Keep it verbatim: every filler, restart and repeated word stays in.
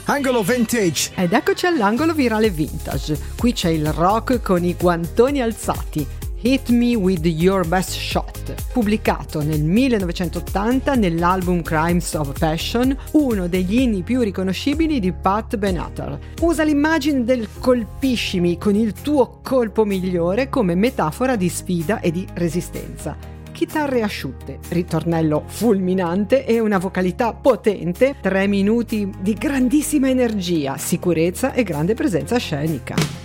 Angolo Vintage. Ed eccoci all'angolo virale vintage. Qui c'è il rock con i guantoni alzati. Hit Me With Your Best Shot, pubblicato nel millenovecentottanta nell'album Crimes of Passion, uno degli inni più riconoscibili di Pat Benatar. Usa l'immagine del colpiscimi con il tuo colpo migliore come metafora di sfida e di resistenza. Chitarre asciutte, ritornello fulminante e una vocalità potente, tre minuti di grandissima energia, sicurezza e grande presenza scenica.